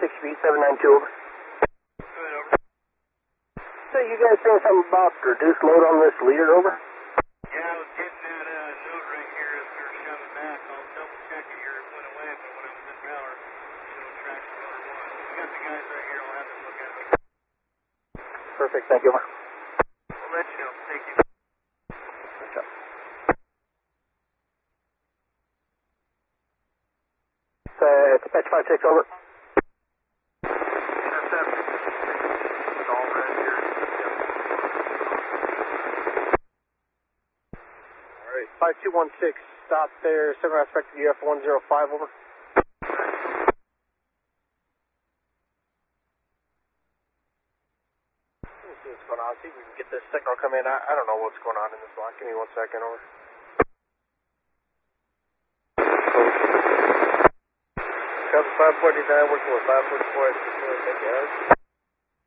6 feet, 792 over. So you guys saying something about reduced load on this leader, over? Yeah, I was getting that note right here as we were shoving back. I'll double check it here. It went away, but when I was in power, it traction motor 1. We got the guys right here. I'll have them look at it. Perfect, thank you, over. We'll let you know. Thank you. Dispatch 5-6, over. Intercept. It's all red here. Alright, 5216, stop there, 7 aspect to UF 105, over. Let's see what's going on, see if we can get this signal come in. I don't know what's going on in this block. Give me 1 second, over. Cover 549, working with 544, thank you.